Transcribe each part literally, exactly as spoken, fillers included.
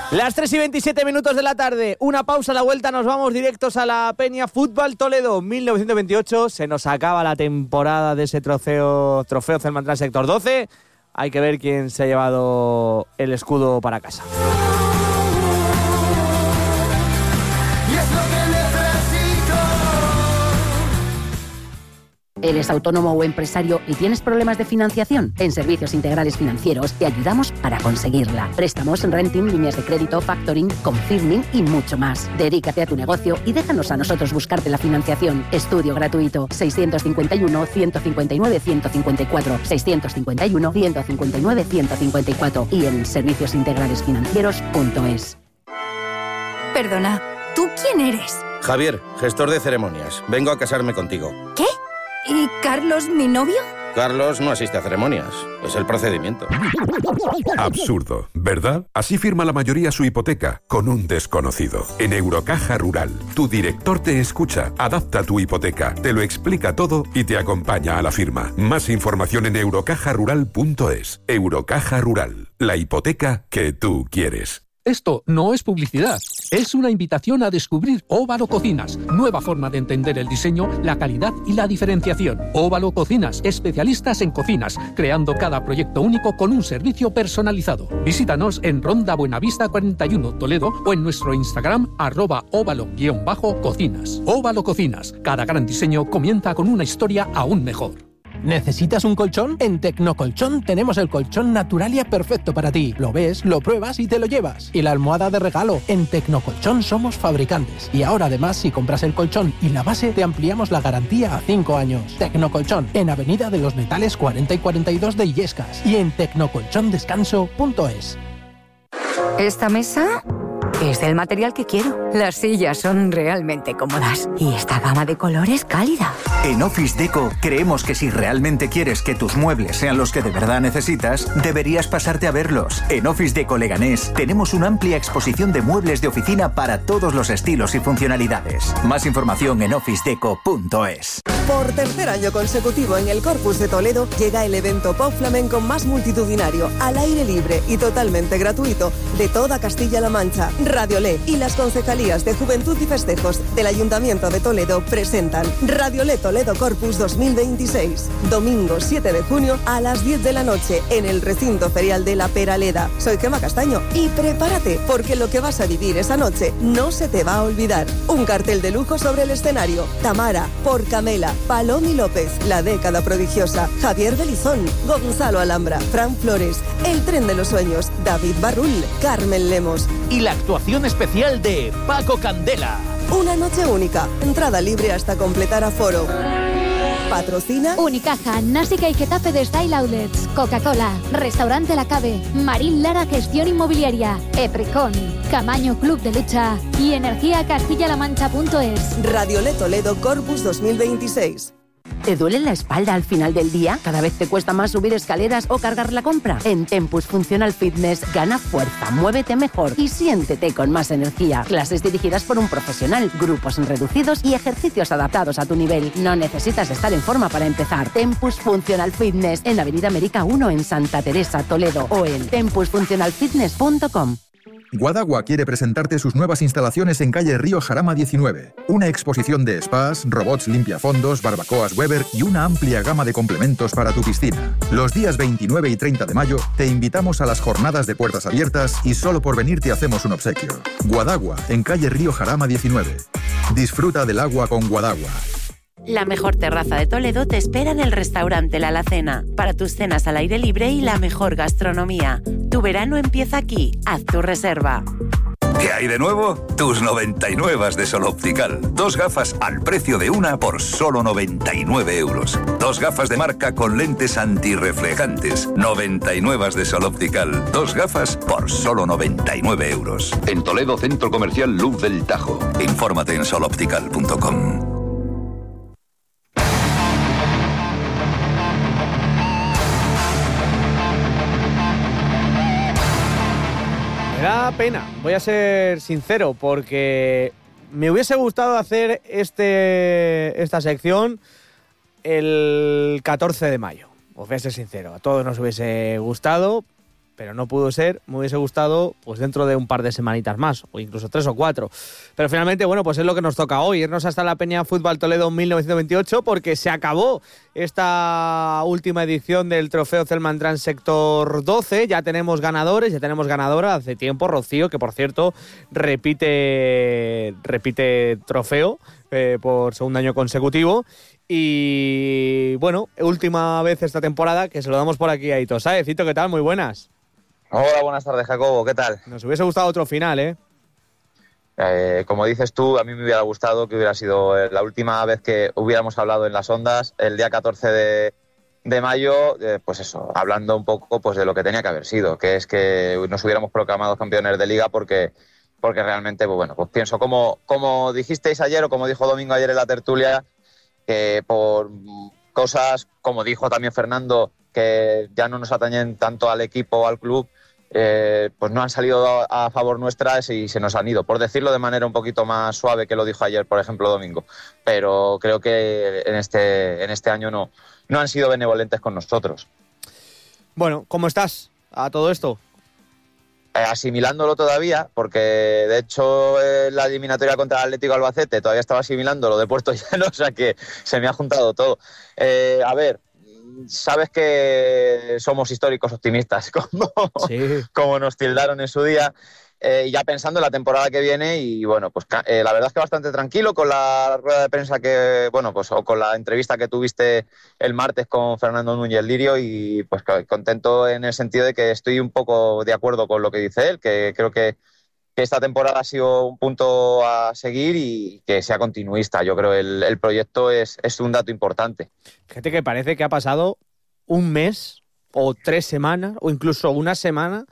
Las tres y veintisiete minutos de la tarde, una pausa a la vuelta, nos vamos directos a la Peña Fútbol Toledo mil novecientos veintiocho, se nos acaba la temporada de ese trofeo, trofeo Celmantrans Sector doce, hay que ver quién se ha llevado el escudo para casa. ¿Eres autónomo o empresario y tienes problemas de financiación? En Servicios Integrales Financieros te ayudamos para conseguirla. Préstamos, renting, líneas de crédito, factoring, confirming y mucho más. Dedícate a tu negocio y déjanos a nosotros buscarte la financiación. Estudio gratuito. seiscientos cincuenta y uno, ciento cincuenta y nueve, ciento cincuenta y cuatro. seiscientos cincuenta y uno, ciento cincuenta y nueve, ciento cincuenta y cuatro. Y en servicios integrales financieros punto es. Perdona, ¿tú quién eres? Javier, gestor de ceremonias. Vengo a casarme contigo. ¿Qué? ¿Y Carlos, mi novio? Carlos no asiste a ceremonias. Es el procedimiento. Absurdo, ¿verdad? Así firma la mayoría su hipoteca, con un desconocido. En Eurocaja Rural, tu director te escucha, adapta tu hipoteca, te lo explica todo y te acompaña a la firma. Más información en eurocaja rural punto es. Eurocaja Rural, la hipoteca que tú quieres. Esto no es publicidad, es una invitación a descubrir Óvalo Cocinas, nueva forma de entender el diseño, la calidad y la diferenciación. Óvalo Cocinas, especialistas en cocinas, creando cada proyecto único con un servicio personalizado. Visítanos en Ronda Buenavista cuarenta y uno, Toledo, o en nuestro Instagram, arroba óvalo-cocinas. Óvalo Cocinas, cada gran diseño comienza con una historia aún mejor. ¿Necesitas un colchón? En Tecnocolchón tenemos el colchón Naturalia perfecto para ti. Lo ves, lo pruebas y te lo llevas. Y la almohada de regalo. En Tecnocolchón somos fabricantes. Y ahora además, si compras el colchón y la base, te ampliamos la garantía a cinco años. Tecnocolchón, en Avenida de los Metales cuarenta y cuarenta y dos de Illescas. Y en tecnocolchondescanso punto es. Esta mesa es del material que quiero. Las sillas son realmente cómodas. Y esta gama de colores cálida. En Office Deco creemos que si realmente quieres que tus muebles sean los que de verdad necesitas, deberías pasarte a verlos. En Office Deco Leganés tenemos una amplia exposición de muebles de oficina para todos los estilos y funcionalidades. Más información en office deco punto es. Por tercer año consecutivo en el Corpus de Toledo llega el evento Pop Flamenco más multitudinario, al aire libre y totalmente gratuito de toda Castilla-La Mancha. Radiolé y las concejalías de Juventud y Festejos del Ayuntamiento de Toledo presentan Radiolé Toledo Corpus dos mil veintiséis. Domingo siete de junio a las diez de la noche en el recinto ferial de La Peraleda. Soy Gemma Castaño y prepárate porque lo que vas a vivir esa noche no se te va a olvidar. Un cartel de lujo sobre el escenario. Tamara, por Camela, Palomi López, La Década Prodigiosa, Javier Belizón, Gonzalo Alhambra, Fran Flores, El Tren de los Sueños, David Barrul, Carmen Lemos. Y la actuación especial de Paco Candela. Una noche única, entrada libre hasta completar aforo. Patrocina Unicaja, Násica y Getafe de Style Outlets, Coca-Cola, Restaurante La Cave, Marín Lara Gestión Inmobiliaria, Eprecon, Camaño Club de Lucha y Energía Castilla-La Mancha punto es. Radiolé Toledo Corpus dos mil veintiséis. ¿Te duele la espalda al final del día? ¿Cada vez te cuesta más subir escaleras o cargar la compra? En Tempus Functional Fitness gana fuerza, muévete mejor y siéntete con más energía. Clases dirigidas por un profesional, grupos reducidos y ejercicios adaptados a tu nivel. No necesitas estar en forma para empezar. Tempus Functional Fitness en Avenida América uno en Santa Teresa, Toledo o en tempus funcional fitness punto com. Guadagua quiere presentarte sus nuevas instalaciones en calle Río Jarama diecinueve. Una exposición de spas, robots limpiafondos, barbacoas Weber y una amplia gama de complementos para tu piscina. Los días veintinueve y treinta de mayo te invitamos a las jornadas de puertas abiertas y solo por venir te hacemos un obsequio. Guadagua, en calle Río Jarama diecinueve. Disfruta del agua con Guadagua. La mejor terraza de Toledo te espera en el restaurante La Alacena para tus cenas al aire libre y la mejor gastronomía. Tu verano empieza aquí. Haz tu reserva. ¿Qué hay de nuevo? Tus noventa y nueve de Sol Optical. Dos gafas al precio de una por solo noventa y nueve euros. Dos gafas de marca con lentes antirreflejantes. noventa y nueve de Sol Optical. Dos gafas por solo noventa y nueve euros. En Toledo, Centro Comercial Luz del Tajo. Infórmate en sol optical punto com. Me da pena, voy a ser sincero, porque me hubiese gustado hacer este esta sección el catorce de mayo. Os voy a ser sincero, a todos nos hubiese gustado, pero no pudo ser. Me hubiese gustado pues dentro de un par de semanitas más, o incluso tres o cuatro. Pero finalmente, bueno, pues es lo que nos toca hoy, irnos hasta la Peña Fútbol Toledo mil novecientos veintiocho, porque se acabó esta última edición del Trofeo Celman Trans Sector doce. Ya tenemos ganadores, ya tenemos ganadora hace tiempo, Rocío, que por cierto repite, repite trofeo eh, por segundo año consecutivo. Y bueno, última vez esta temporada que se lo damos por aquí a Hito Sáez. Hito, ¿qué tal? Muy buenas. Hola, buenas tardes, Jacobo, ¿qué tal? Nos hubiese gustado otro final, ¿eh? Eh, como dices tú, a mí me hubiera gustado que hubiera sido la última vez que hubiéramos hablado en las ondas, el día catorce de, de mayo, eh, pues eso, hablando un poco pues de lo que tenía que haber sido, que es que nos hubiéramos proclamado campeones de liga porque, porque realmente, pues bueno, pues pienso, como, como dijisteis ayer o como dijo Domingo ayer en la tertulia, que por cosas, como dijo también Fernando, que ya no nos atañen tanto al equipo o al club, eh, pues no han salido a, a favor nuestras y se nos han ido, por decirlo de manera un poquito más suave que lo dijo ayer, por ejemplo, Domingo. Pero creo que en este, en este año no, no han sido benevolentes con nosotros. Bueno, ¿cómo estás a todo esto? Eh, asimilándolo todavía, porque de hecho eh, la eliminatoria contra el Atlético Albacete todavía estaba asimilando lo de Puerto Llano, o sea que se me ha juntado todo. Eh, a ver, sabes que somos históricos optimistas, como, sí. como nos tildaron en su día, eh, ya pensando en la temporada que viene y bueno, pues eh, la verdad es que bastante tranquilo con la rueda de prensa que, bueno, pues o con la entrevista que tuviste el martes con Fernando Núñez Lirio y pues contento en el sentido de que estoy un poco de acuerdo con lo que dice él, que creo que, que esta temporada ha sido un punto a seguir y que sea continuista. Yo creo que el, el proyecto es, es un dato importante. Fíjate que parece que ha pasado un mes o tres semanas o incluso una semana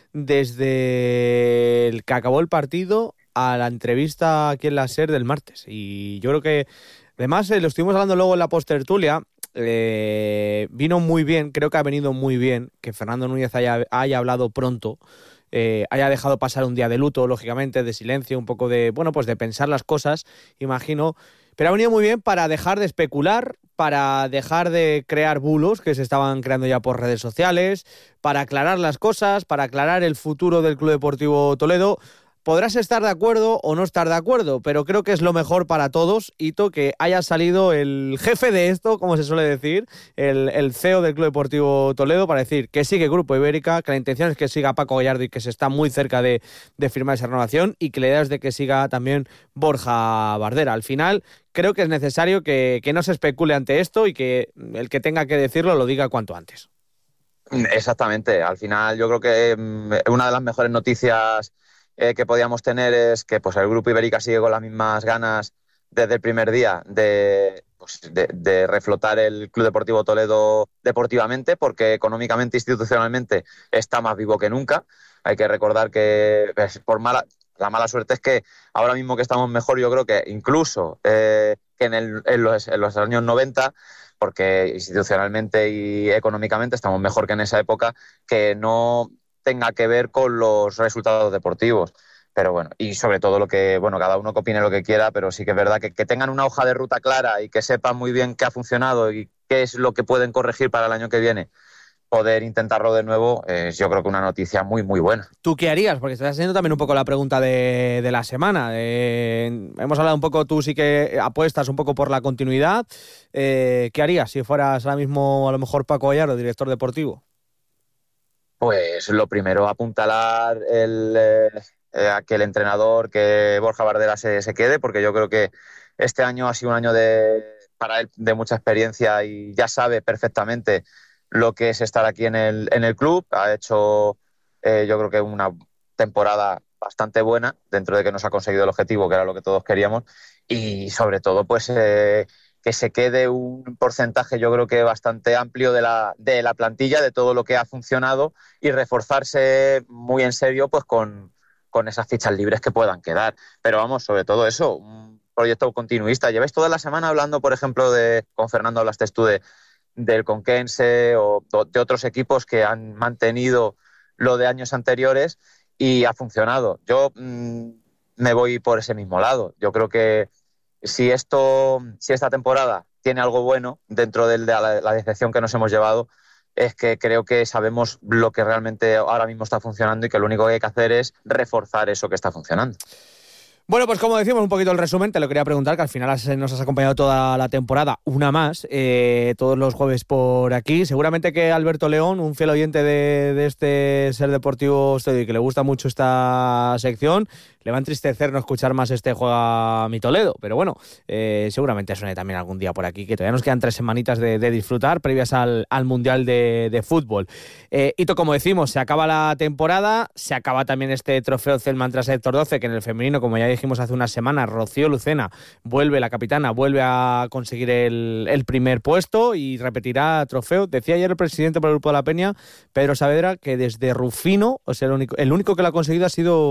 desde el que acabó el partido a la entrevista aquí en la SER del martes. Y yo creo que, además, eh, lo estuvimos hablando luego en la postertulia, eh, vino muy bien, creo que ha venido muy bien que Fernando Núñez haya, haya hablado pronto, eh, haya dejado pasar un día de luto, lógicamente, de silencio, un poco de, bueno, pues de pensar las cosas, imagino. Pero ha venido muy bien para dejar de especular, para dejar de crear bulos que se estaban creando ya por redes sociales, para aclarar las cosas, para aclarar el futuro del Club Deportivo Toledo. Podrás estar de acuerdo o no estar de acuerdo, pero creo que es lo mejor para todos, Hito, que haya salido el jefe de esto, como se suele decir, el, el C E O del Club Deportivo Toledo, para decir que sigue Grupo Ibérica, que la intención es que siga Paco Gallardo y que se está muy cerca de, de firmar esa renovación, y que la idea es de que siga también Borja Bardera. Al final, creo que es necesario que, que no se especule ante esto y que el que tenga que decirlo lo diga cuanto antes. Exactamente. Al final, yo creo que eh, una de las mejores noticias Eh, que podíamos tener es que pues el Grupo Ibérica sigue con las mismas ganas desde el primer día de, pues, de, de reflotar el Club Deportivo Toledo deportivamente, porque económicamente, institucionalmente está más vivo que nunca. Hay que recordar que pues, por mala, la mala suerte es que ahora mismo que estamos mejor, yo creo que incluso eh, que en, el, en, los, en los años noventa, porque institucionalmente y económicamente estamos mejor que en esa época, que no tenga que ver con los resultados deportivos. Pero bueno, y sobre todo lo que, bueno, cada uno que opine lo que quiera, pero sí que es verdad que, que tengan una hoja de ruta clara y que sepan muy bien qué ha funcionado y qué es lo que pueden corregir para el año que viene, poder intentarlo de nuevo, es yo creo que una noticia muy, muy buena. ¿Tú qué harías? Porque estás haciendo también un poco la pregunta de, de la semana. Eh, hemos hablado un poco, tú sí que apuestas un poco por la continuidad. Eh, ¿Qué harías si fueras ahora mismo a lo mejor Paco Gallardo, director deportivo? Pues lo primero, apuntalar el, eh, a que el entrenador, que Borja Bardera se, se quede, porque yo creo que este año ha sido un año de, para él de mucha experiencia y ya sabe perfectamente lo que es estar aquí en el, en el club. Ha hecho, eh, yo creo que una temporada bastante buena, dentro de que nos ha conseguido el objetivo, que era lo que todos queríamos, y sobre todo, pues... Eh, que se quede un porcentaje, yo creo que bastante amplio de la, de la plantilla, de todo lo que ha funcionado, y reforzarse muy en serio pues con, con esas fichas libres que puedan quedar. Pero vamos, sobre todo eso, un proyecto continuista. Lleváis toda la semana hablando, por ejemplo, de con Fernando hablaste tú de, del Conquense o de otros equipos que han mantenido lo de años anteriores y ha funcionado. Yo mmm, me voy por ese mismo lado. Yo creo que Si esto, si esta temporada tiene algo bueno dentro de la, la decepción que nos hemos llevado, es que creo que sabemos lo que realmente ahora mismo está funcionando y que lo único que hay que hacer es reforzar eso que está funcionando. Bueno, pues como decimos un poquito el resumen, te lo quería preguntar, que al final has, nos has acompañado toda la temporada, una más, eh, todos los jueves por aquí. Seguramente que Alberto León, un fiel oyente de, de este Ser Deportivo Studio y que le gusta mucho esta sección, le va a entristecer no escuchar más este Juega mi Toledo, pero bueno, eh, seguramente suene también algún día por aquí, que todavía nos quedan tres semanitas de, de disfrutar previas al, al Mundial de, de Fútbol. Eh, Hito, como decimos, se acaba la temporada, se acaba también este trofeo Celmantra Sector doce, que en el femenino, como ya dijimos hace unas semanas, Rocío Lucena vuelve, la capitana, vuelve a conseguir el, el primer puesto y repetirá trofeo. Decía ayer el presidente por el Grupo de la Peña, Pedro Saavedra, que desde Rufino, o sea, el único, el único que lo ha conseguido ha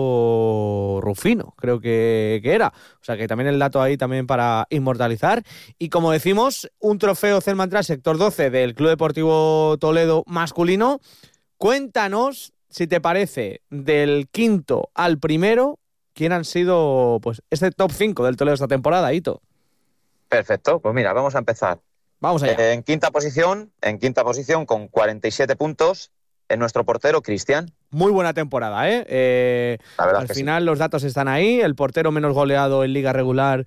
sido Rufino, creo que, que era. O sea que también el dato ahí también para inmortalizar. Y como decimos, un trofeo Celmantra Sector doce del Club Deportivo Toledo masculino. Cuéntanos, si te parece, del quinto al primero, quién han sido pues este top cinco del Toledo esta temporada, Hito. Perfecto, pues mira, vamos a empezar. Vamos allá. En quinta posición, en quinta posición con cuarenta y siete puntos, en nuestro portero Cristian. Muy buena temporada, ¿eh? eh al final sí. Los datos están ahí, el portero menos goleado en liga regular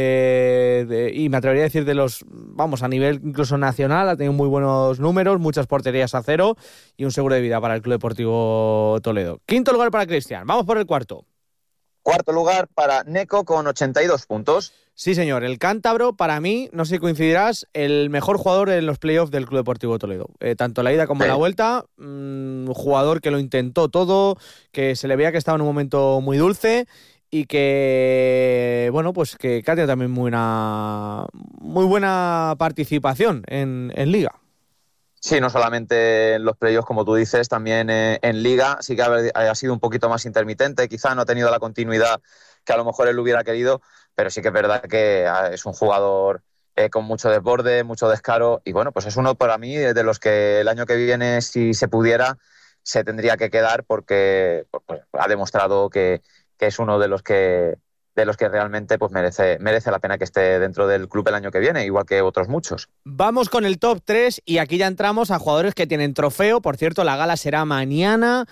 eh, de, y me atrevería a decir de los, vamos, a nivel incluso nacional, ha tenido muy buenos números, muchas porterías a cero y un seguro de vida para el Club Deportivo Toledo. Quinto lugar para Cristian, vamos por el cuarto. Cuarto lugar para Neco con ochenta y dos puntos. Sí, señor. El cántabro, para mí, no sé si coincidirás, el mejor jugador en los playoffs del Club Deportivo Toledo. Eh, tanto la ida como sí. la vuelta. Un mmm, jugador que lo intentó todo, que se le veía que estaba en un momento muy dulce y que, bueno, pues que, que ha tenido también muy buena, muy buena participación en, en Liga. Sí, no solamente en los playoffs, como tú dices, también eh, en Liga sí que ha, ha sido un poquito más intermitente, quizá no ha tenido la continuidad que a lo mejor él hubiera querido, pero sí que es verdad que es un jugador eh, con mucho desborde, mucho descaro, y bueno, pues es uno para mí de los que el año que viene, si se pudiera, se tendría que quedar porque pues, ha demostrado que, que es uno de los que de los que realmente pues merece, merece la pena que esté dentro del club el año que viene, igual que otros muchos. Vamos con el top tres y aquí ya entramos a jugadores que tienen trofeo. Por cierto, la gala será mañana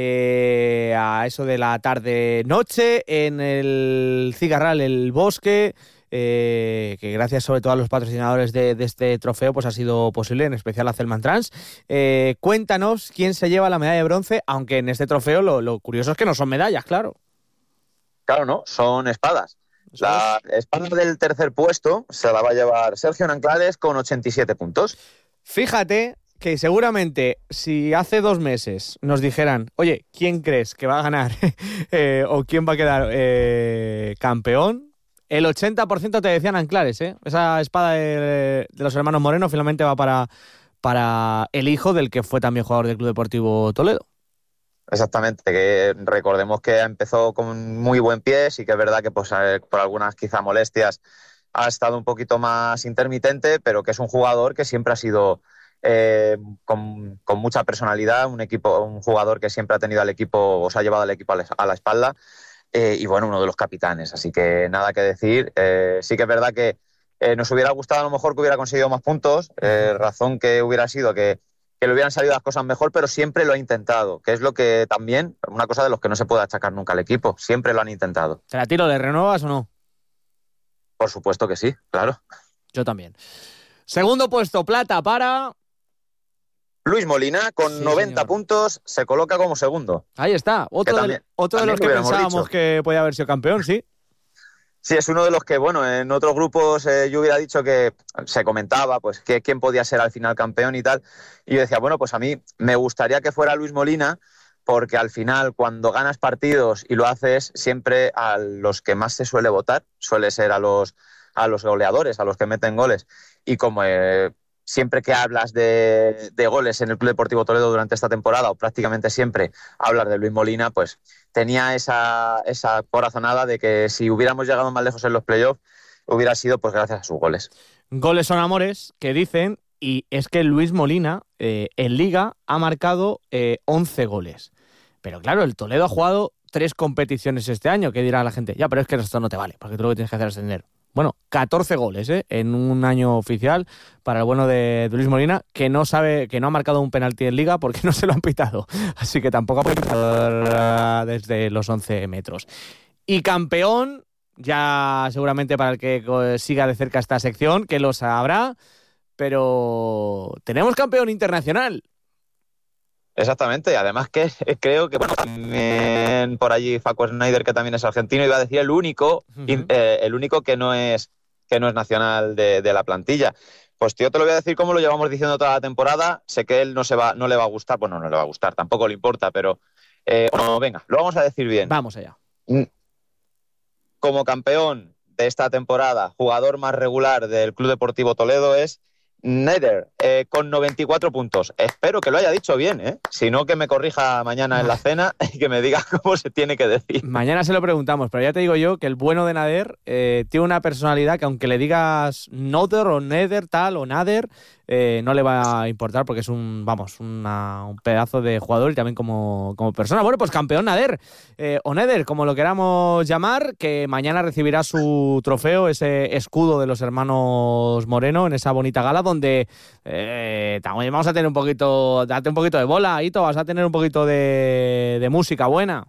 eh, a eso de la tarde-noche en el Cigarral El Bosque, eh, que gracias sobre todo a los patrocinadores de, de este trofeo pues ha sido posible, en especial a Celmantrans. Eh, cuéntanos quién se lleva la medalla de bronce, aunque en este trofeo lo, lo curioso es que no son medallas, claro. Claro, no, son espadas. La espada del tercer puesto se la va a llevar Sergio Nanclales con ochenta y siete puntos. Fíjate que seguramente si hace dos meses nos dijeran, oye, ¿quién crees que va a ganar eh, o quién va a quedar eh, campeón? El ochenta por ciento te decían Nanclares, ¿eh? Esa espada de, de los hermanos Moreno finalmente va para, para el hijo del que fue también jugador del Club Deportivo Toledo. Exactamente, que recordemos que empezó con muy buen pie, sí que es verdad que pues, por algunas quizá molestias ha estado un poquito más intermitente, pero que es un jugador que siempre ha sido eh, con, con mucha personalidad, un equipo, un jugador que siempre ha tenido al equipo, o se ha llevado al equipo a la, a la espalda, eh, y bueno, uno de los capitanes, así que nada que decir. Eh, sí que es verdad que eh, nos hubiera gustado a lo mejor que hubiera conseguido más puntos, eh, razón que hubiera sido que que le hubieran salido las cosas mejor, pero siempre lo ha intentado, que es lo que también, una cosa de los que no se puede achacar nunca al equipo, siempre lo han intentado. ¿Te la tiro, le renuevas o no? Por supuesto que sí, claro. Yo también. Segundo puesto, plata para... Luis Molina, con sí, noventa señor. puntos, se coloca como segundo. Ahí está, otro, también, de, otro de los que pensábamos dicho. que podía haber sido campeón, sí. Sí, es uno de los que, bueno, en otros grupos eh, yo hubiera dicho que se comentaba pues que quién podía ser al final campeón y tal, y yo decía, bueno, pues a mí me gustaría que fuera Luis Molina, porque al final cuando ganas partidos y lo haces, siempre a los que más se suele votar suele ser a los, a los goleadores, a los que meten goles, y como eh, siempre que hablas de, de goles en el Club Deportivo Toledo durante esta temporada, o prácticamente siempre hablas de Luis Molina, pues tenía esa, esa corazonada de que si hubiéramos llegado más lejos en los playoffs, hubiera sido pues gracias a sus goles. Goles son amores, que dicen, y es que Luis Molina eh, en Liga ha marcado eh, once goles. Pero claro, el Toledo ha jugado tres competiciones este año, que dirá la gente, ya, pero es que esto no te vale, porque tú lo que tienes que hacer es ascender. bueno, catorce goles ¿eh? en un año oficial para el bueno de Luis Molina, que no sabe, que no ha marcado un penalti en Liga porque no se lo han pitado. Así que tampoco ha pitado desde los once metros. Y campeón, ya seguramente para el que siga de cerca esta sección, que lo sabrá, pero tenemos campeón internacional. Exactamente, además que creo que bueno, también por allí Facu Schneider, que también es argentino, iba a decir el único, uh-huh. eh, el único que no es que no es nacional de, de la plantilla. Pues yo te lo voy a decir como lo llevamos diciendo toda la temporada. Sé que él no se va, no le va a gustar, bueno, no le va a gustar, tampoco le importa, pero eh, bueno, venga, lo vamos a decir bien. Vamos allá. Como campeón de esta temporada, jugador más regular del Club Deportivo Toledo es Schneider, eh, con noventa y cuatro puntos. Espero que lo haya dicho bien, ¿eh? Si no, que me corrija mañana en la cena y que me diga cómo se tiene que decir. Mañana se lo preguntamos, pero ya te digo yo que el bueno de Nader eh, tiene una personalidad que aunque le digas Noder o Neder tal o Nader, eh, no le va a importar porque es un, vamos, una, un pedazo de jugador y también como, como persona. Bueno, pues campeón Nader, eh, o Neder, como lo queramos llamar, que mañana recibirá su trofeo, ese escudo de los hermanos Moreno en esa bonita gala donde eh, vamos a tener un poquito, date un poquito de bola, Hito, vas a tener un poquito de, de música buena.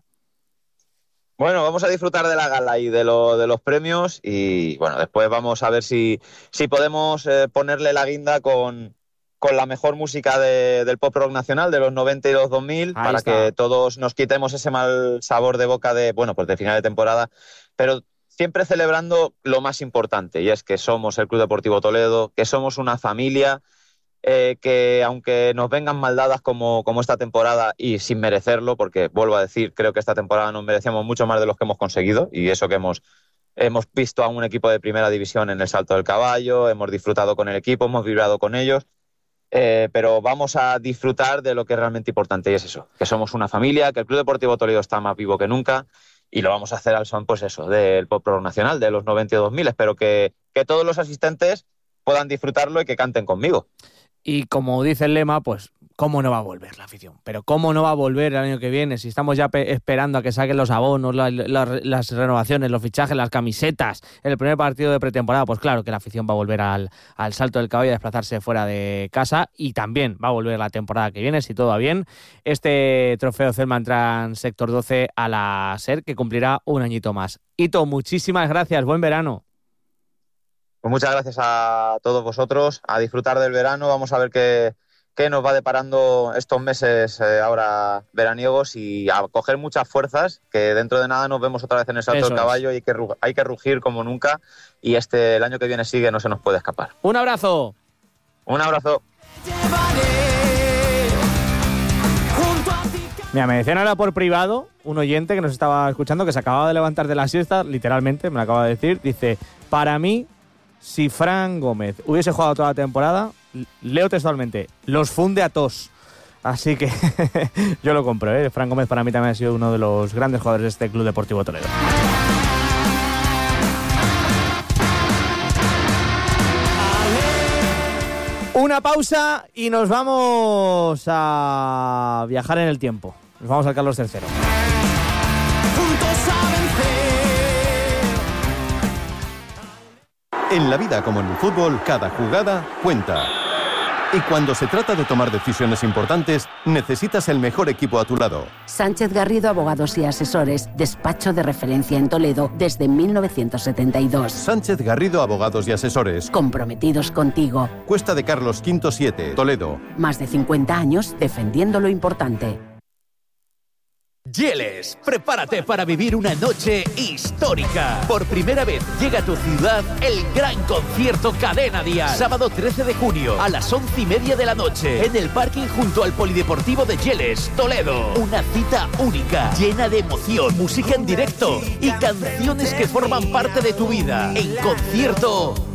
Bueno, vamos a disfrutar de la gala y de, lo, de los premios y bueno, después vamos a ver si, si podemos eh, ponerle la guinda con, con la mejor música de, del pop rock nacional de los noventa y los dos mil. Ahí para está. Que todos nos quitemos ese mal sabor de boca de, bueno, pues de final de temporada, pero siempre celebrando lo más importante, y es que somos el Club Deportivo Toledo, que somos una familia, eh, que aunque nos vengan maldadas como, como esta temporada y sin merecerlo, porque vuelvo a decir, creo que esta temporada nos merecíamos mucho más de los que hemos conseguido, y eso que hemos, hemos visto a un equipo de primera división en el Salto del Caballo, hemos disfrutado con el equipo, hemos vibrado con ellos, eh, pero vamos a disfrutar de lo que es realmente importante, y es eso, que somos una familia, que el Club Deportivo Toledo está más vivo que nunca, y lo vamos a hacer al son, pues eso, del pop rock nacional, de los noventa y dos mil. Espero que, que todos los asistentes puedan disfrutarlo y que canten conmigo. Y como dice el lema, pues cómo no va a volver la afición. Pero cómo no va a volver el año que viene, si estamos ya pe- esperando a que saquen los abonos, la, la, las renovaciones, los fichajes, las camisetas, en el primer partido de pretemporada, pues claro que la afición va a volver al, al Salto del Caballo a desplazarse fuera de casa, y también va a volver la temporada que viene, si todo va bien, este trofeo Celman Trans Sector doce a la SER, que cumplirá un añito más. Hito, muchísimas gracias, buen verano. Pues muchas gracias a todos vosotros, a disfrutar del verano, vamos a ver qué, qué nos va deparando estos meses eh, ahora veraniegos, y a coger muchas fuerzas, que dentro de nada nos vemos otra vez en el Salto Eso del Caballo, y hay que, hay que rugir como nunca, y este el año que viene sigue, no se nos puede escapar. Un abrazo. Un abrazo. Mira, me decían ahora por privado un oyente que nos estaba escuchando, que se acababa de levantar de la siesta, literalmente, me lo acaba de decir, dice, para mí, si Fran Gómez hubiese jugado toda la temporada, leo textualmente, los funde a tos. Así que yo lo compro, ¿eh? Fran Gómez para mí también ha sido uno de los grandes jugadores de este Club Deportivo Toledo. Una pausa y nos vamos a viajar en el tiempo. Nos vamos al Carlos tercero. En la vida, como en el fútbol, cada jugada cuenta. Y cuando se trata de tomar decisiones importantes, necesitas el mejor equipo a tu lado. Sánchez Garrido Abogados y Asesores, despacho de referencia en Toledo desde mil novecientos setenta y dos. Sánchez Garrido Abogados y Asesores. Comprometidos contigo. Cuesta de Carlos V siete, Toledo. Más de cincuenta años defendiendo lo importante. Yeles, prepárate para vivir una noche histórica. Por primera vez llega a tu ciudad el gran concierto Cadena Dial. Sábado trece de junio a las once y media de la noche en el parking junto al Polideportivo de Yeles, Toledo. Una cita única, llena de emoción, música en directo y canciones que forman parte de tu vida. En concierto